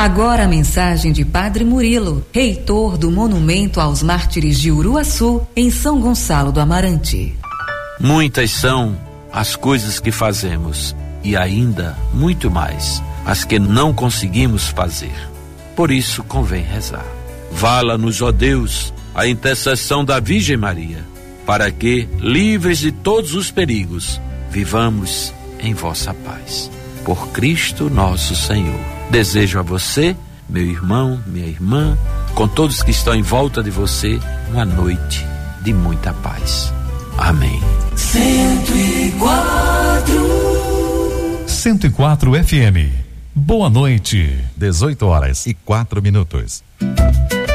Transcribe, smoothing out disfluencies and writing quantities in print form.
Agora a mensagem de Padre Murilo, reitor do Monumento aos Mártires de Uruaçu, em São Gonçalo do Amarante. Muitas são as coisas que fazemos e ainda muito mais as que não conseguimos fazer. Por isso convém rezar. Vala-nos, ó Deus, a intercessão da Virgem Maria, para que, livres de todos os perigos, vivamos em vossa paz. Por Cristo nosso Senhor. Desejo a você, meu irmão, minha irmã, com todos que estão em volta de você, uma noite de muita paz. Amém. 104 FM. Boa noite. 18h04.